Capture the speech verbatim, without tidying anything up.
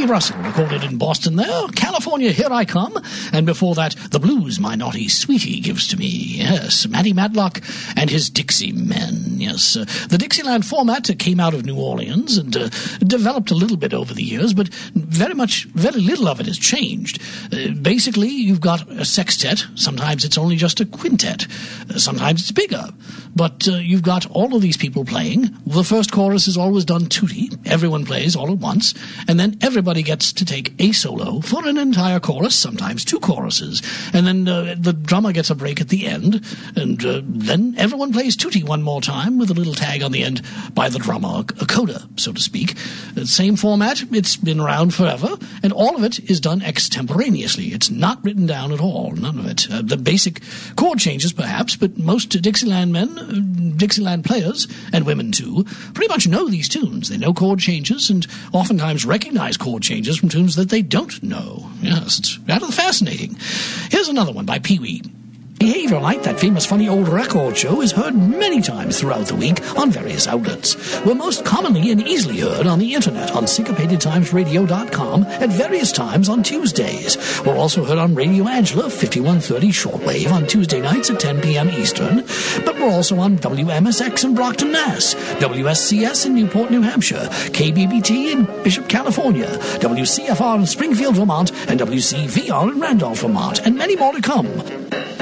Billy Russell recorded in Boston there. California, Here I Come. And before that, The Blues My Naughty Sweetie Gives to Me. Yes, Matty Matlock and his Dixie Men. Yes, uh, the Dixieland format uh, came out of New Orleans and uh, developed a little bit over the years, but very much, very little of it has changed. Uh, basically, you've got a sextet. Sometimes it's only just a quintet. Uh, sometimes it's bigger. But uh, you've got all of these people playing. The first chorus is always done tutti. Everyone plays all at once. And then everybody gets to take a solo for an entire chorus, sometimes two choruses. And then uh, the drummer gets a break at the end. And uh, then everyone plays tutti one more time with a little tag on the end by the drummer, a coda, so to speak. The same format. It's been around forever. And all of it is done extemporaneously. It's not written down at all. None of it. Uh, the basic chord changes, perhaps, but most Dixieland men, uh, Dixieland players, and women too, pretty much know these tunes. They know chord changes and oftentimes recognize chord changes from tunes that they don't know. Yes, it's rather fascinating. Here's another one by Pee Wee. Behavior Night, that famous funny old record show, is heard many times throughout the week on various outlets. We're most commonly and easily heard on the internet on syncopated times radio dot com at various times on Tuesdays. We're also heard on Radio Angela, fifty-one thirty shortwave on Tuesday nights at ten p.m. Eastern, but we're also on W M S X in Brockton, Mass, W S C S in Newport, New Hampshire, K B B T in Bishop, California, W C F R in Springfield, Vermont, and W C V R in Randolph, Vermont, and many more to come.